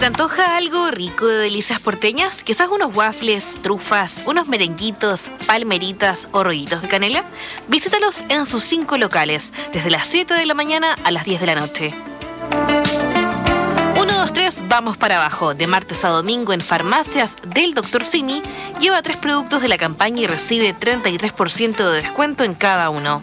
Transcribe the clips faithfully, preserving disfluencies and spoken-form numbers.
te antoja algo rico de delicias porteñas? Quizás unos waffles, trufas, unos merenguitos, palmeritas o rollitos de canela. Visítalos en sus cinco locales, desde las siete de la mañana a las diez de la noche. uno, dos, tres, vamos para abajo. De martes a domingo en farmacias del doctor Simi. Lleva tres productos de la campaña y recibe treinta y tres por ciento de descuento en cada uno.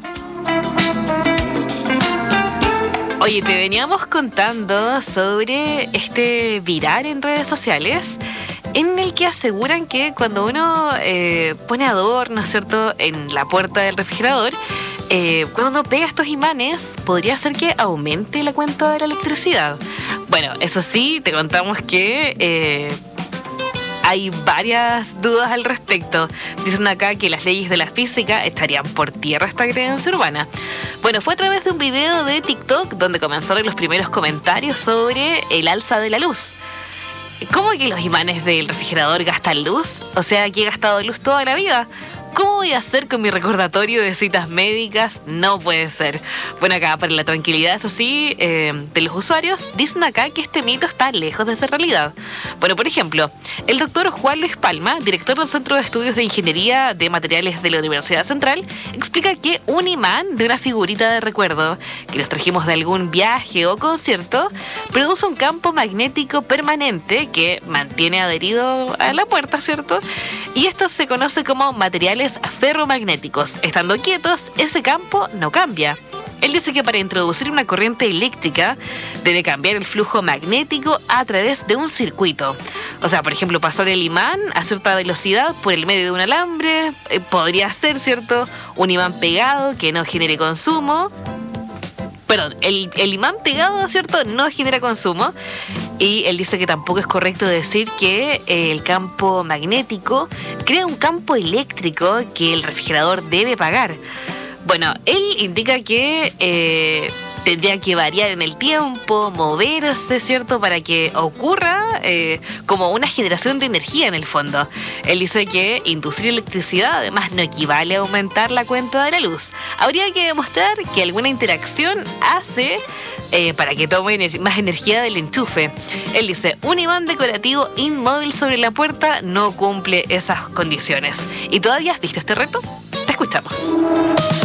Oye, te veníamos contando sobre este viral en redes sociales en el que aseguran que cuando uno eh, pone adornos, ¿cierto?, en la puerta del refrigerador, eh, cuando uno pega estos imanes, podría ser que aumente la cuenta de la electricidad. Bueno, eso sí, te contamos que Eh, hay varias dudas al respecto. Dicen acá que las leyes de la física estarían por tierra esta creencia urbana. Bueno, fue a través de un video de TikTok donde comenzaron los primeros comentarios sobre el alza de la luz. ¿Cómo que los imanes del refrigerador gastan luz? O sea, que he gastado luz toda la vida. ¿Cómo voy a hacer con mi recordatorio de citas médicas? No puede ser. Bueno, acá, para la tranquilidad, eso sí, eh, de los usuarios, dicen acá que este mito está lejos de ser realidad. Bueno, por ejemplo, el doctor Juan Luis Palma, director del Centro de Estudios de Ingeniería de Materiales de la Universidad Central, explica que un imán de una figurita de recuerdo que nos trajimos de algún viaje o concierto produce un campo magnético permanente que mantiene adherido a la puerta, ¿cierto? Y esto se conoce como materiales ferromagnéticos. Estando quietos, ese campo no cambia. Él dice que para introducir una corriente eléctrica debe cambiar el flujo magnético a través de un circuito. O sea, por ejemplo, pasar el imán a cierta velocidad por el medio de un alambre. Eh, podría ser, ¿cierto?, un imán pegado que no genere consumo. Perdón, el, el imán pegado, ¿cierto?, no genera consumo. Y él dice que tampoco es correcto decir que eh, el campo magnético crea un campo eléctrico que el refrigerador debe pagar. Bueno, él indica que eh, tendría que variar en el tiempo, moverse, ¿cierto?, para que ocurra eh, como una generación de energía en el fondo. Él dice que inducir electricidad además no equivale a aumentar la cuenta de la luz. Habría que demostrar que alguna interacción hace eh, para que tome ener- más energía del enchufe. Él dice, un imán decorativo inmóvil sobre la puerta no cumple esas condiciones. ¿Y todavía has visto este reto? Te escuchamos.